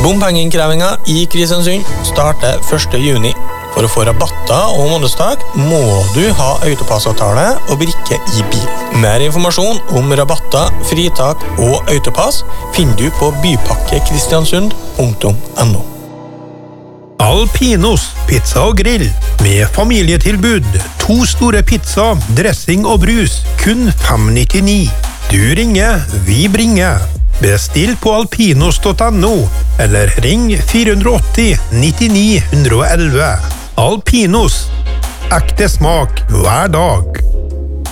Bompengeinnkrevingen i Kristiansund starter 1. juni. For å få rabatter og månedstak må du ha autopassavtale og brikke i bil. Mer informasjon om rabatter, fritak og autopass finner du på bypakkekristiansund.no. Alpinos pizza og grill med familietilbud. 2 store pizza, dressing og brus, kun 5,99. Du ringer, vi bringer. Bestill på alpinos.no eller ring 480 99 111. Alpinos. Ekte smak hver dag.